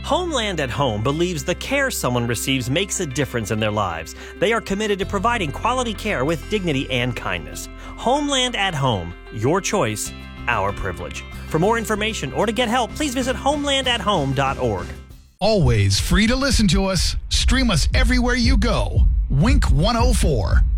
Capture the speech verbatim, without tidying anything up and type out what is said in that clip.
Homeland at Home believes the care someone receives makes a difference in their lives. They are committed to providing quality care with dignity and kindness. Homeland at Home. Your choice, our privilege. For more information or to get help, please visit homeland at home dot org. Always free to listen to us. Stream us everywhere you go. Wink one oh four.